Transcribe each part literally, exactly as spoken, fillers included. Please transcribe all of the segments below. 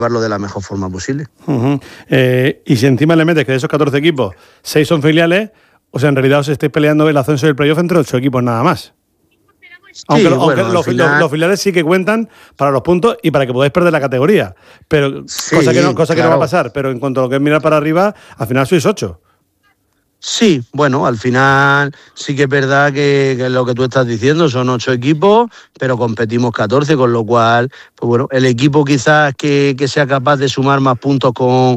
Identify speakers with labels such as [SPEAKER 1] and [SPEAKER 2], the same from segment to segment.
[SPEAKER 1] llevarlo de la mejor forma posible.
[SPEAKER 2] Uh-huh. Eh, y si encima le metes que de esos catorce equipos, seis son filiales, o sea, en realidad os estáis peleando el ascenso y el playoff entre ocho equipos nada más.
[SPEAKER 1] Sí,
[SPEAKER 2] aunque
[SPEAKER 1] bueno,
[SPEAKER 2] aunque los,
[SPEAKER 1] final...
[SPEAKER 2] los, los filiales sí que cuentan para los puntos y para que podáis perder la categoría. Pero
[SPEAKER 1] sí,
[SPEAKER 2] cosa, que no, cosa
[SPEAKER 1] claro.
[SPEAKER 2] que no va a pasar. Pero en cuanto a lo que es mirar para arriba, al final sois ocho.
[SPEAKER 1] Sí, bueno, al final sí que es verdad que, que lo que tú estás diciendo son ocho equipos, pero competimos catorce, con lo cual, pues bueno, el equipo quizás que, que sea capaz de sumar más puntos con,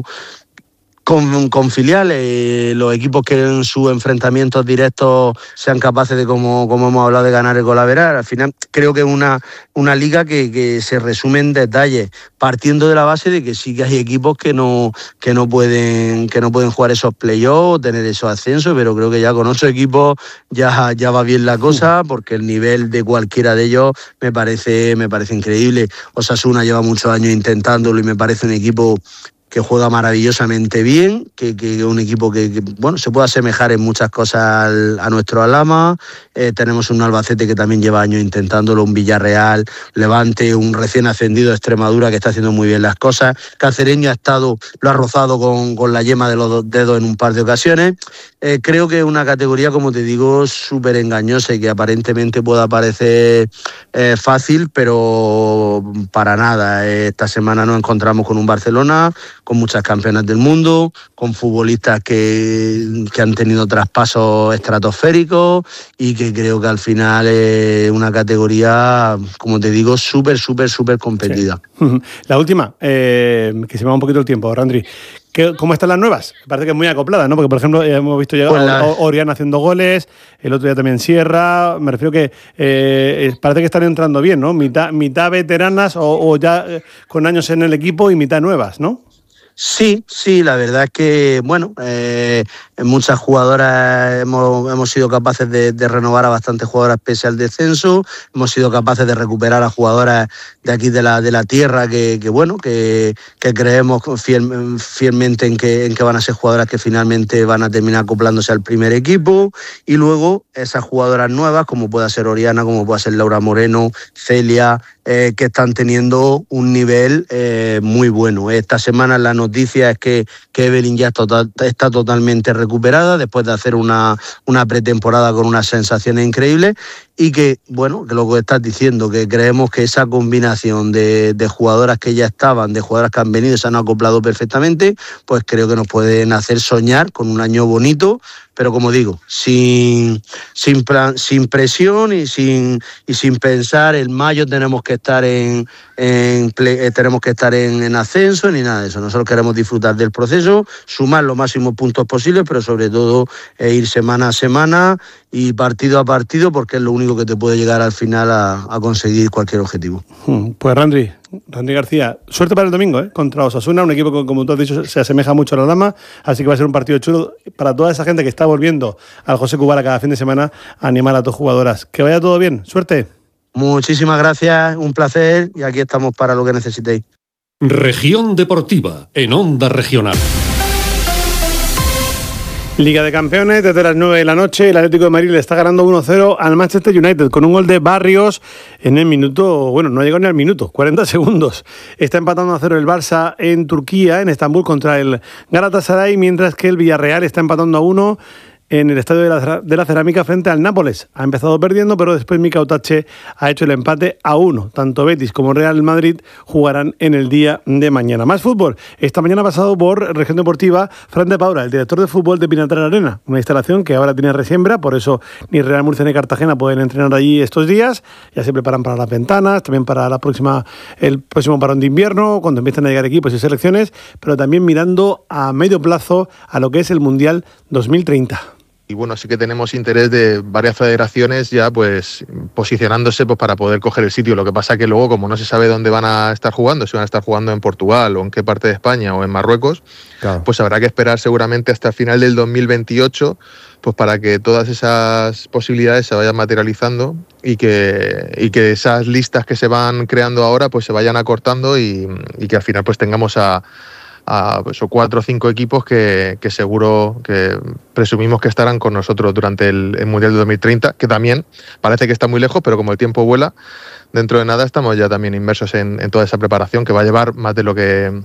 [SPEAKER 1] con, con filiales, los equipos que en sus enfrentamientos directos sean capaces de, como, como hemos hablado, de ganar el golaveral. Al final creo que es una, una liga que, que se resume en detalles, partiendo de la base de que sí que hay equipos que no, que no pueden, que no pueden jugar esos playoffs, tener esos ascensos, pero creo que ya con ocho equipos ya, ya va bien la cosa, porque el nivel de cualquiera de ellos me parece, me parece increíble. Osasuna lleva muchos años intentándolo y me parece un equipo que juega maravillosamente bien, que, que un equipo que, que bueno, se puede asemejar en muchas cosas al, a nuestro Alhama. Eh, tenemos un Albacete que también lleva años intentándolo, un Villarreal, Levante, un recién ascendido de Extremadura que está haciendo muy bien las cosas. Cacereño ha estado, lo ha rozado con, con la yema de los dos dedos en un par de ocasiones. Eh, creo que es una categoría, como te digo, súper engañosa y que aparentemente pueda parecer eh, fácil, pero para nada. Esta semana nos encontramos con un Barcelona, con muchas campeonas del mundo, con futbolistas que, que han tenido traspasos estratosféricos y que creo que al final es una categoría, como te digo, súper, súper, súper competida.
[SPEAKER 2] Sí. La última, eh, que se me va un poquito el tiempo, Randri. ¿Cómo están las nuevas? Parece que es muy acoplada, ¿no? Porque, por ejemplo, hemos visto llegar pues la... a Oriana haciendo goles, el otro día también Sierra. Me refiero que eh, parece que están entrando bien, ¿no? Mitad, mitad veteranas o, o ya eh, con años en el equipo y mitad nuevas, ¿no?
[SPEAKER 1] Sí, sí, la verdad es que, bueno, eh, muchas jugadoras hemos, hemos sido capaces de, de renovar a bastantes jugadoras pese al descenso, hemos sido capaces de recuperar a jugadoras de aquí de la, de la tierra que, que bueno, que, que creemos fiel, fielmente en que, en que van a ser jugadoras que finalmente van a terminar acoplándose al primer equipo, y luego esas jugadoras nuevas, como pueda ser Oriana, como pueda ser Laura Moreno, Celia, eh, que están teniendo un nivel eh, muy bueno. Esta semana la noticia es que, que Evelyn ya total, está totalmente recuperada después de hacer una, una pretemporada con unas sensaciones increíbles, y que, bueno, que lo que estás diciendo, que creemos que esa combinación de, de jugadoras que ya estaban, de jugadoras que han venido y se han acoplado perfectamente, pues creo que nos pueden hacer soñar con un año bonito, pero como digo, sin, sin, plan, sin presión y sin, y sin pensar en mayo tenemos que estar en, en play, tenemos que estar en, en ascenso ni nada de eso. Nosotros queremos disfrutar del proceso, sumar los máximos puntos posibles, pero sobre todo eh, ir semana a semana y partido a partido, porque es lo único que te puede llegar al final a, a conseguir cualquier objetivo.
[SPEAKER 2] Pues Randri, Randri García, suerte para el domingo, ¿eh? Contra Osasuna, un equipo que, como tú has dicho, se asemeja mucho a la Dama, así que va a ser un partido chulo para toda esa gente que está volviendo al José Cubara cada fin de semana a animar a tus jugadoras. Que vaya todo bien, suerte.
[SPEAKER 1] Muchísimas gracias, un placer, y aquí estamos para lo que necesitéis.
[SPEAKER 3] Región Deportiva, en Onda Regional.
[SPEAKER 2] Liga de Campeones, desde las nueve de la noche, el Atlético de Madrid le está ganando uno cero al Manchester United con un gol de Barrios en el minuto, bueno, no ha llegado ni al minuto, cuarenta segundos. Está empatando a cero el Barça en Turquía, en Estambul, contra el Galatasaray, mientras que el Villarreal está empatando a uno en el Estadio de la, de la Cerámica frente al Nápoles. Ha empezado perdiendo, pero después Mika Otache ha hecho el empate a uno. Tanto Betis como Real Madrid jugarán en el día de mañana. Más fútbol. Esta mañana ha pasado por Región Deportiva Fran de Paula, el director de fútbol de Pinatar Arena, una instalación que ahora tiene resiembra, por eso ni Real Murcia ni Cartagena pueden entrenar allí estos días. Ya se preparan para las ventanas, también para la próxima, el próximo parón de invierno, cuando empiezan a llegar equipos y selecciones, pero también mirando a medio plazo a lo que es el Mundial dos mil treinta.
[SPEAKER 4] Y bueno, sí que tenemos interés de varias federaciones ya pues posicionándose pues para poder coger el sitio. Lo que pasa que luego, como no se sabe dónde van a estar jugando, si van a estar jugando en Portugal o en qué parte de España o en Marruecos, claro, pues habrá que esperar seguramente hasta el final del dos mil veintiocho pues para que todas esas posibilidades se vayan materializando y que, y que esas listas que se van creando ahora pues se vayan acortando y, y que al final pues tengamos a a pues, o cuatro o cinco equipos que, que seguro que presumimos que estarán con nosotros durante el, el Mundial de dos mil treinta, que también parece que está muy lejos, pero como el tiempo vuela, dentro de nada estamos ya también inmersos en, en toda esa preparación que va a llevar más de lo que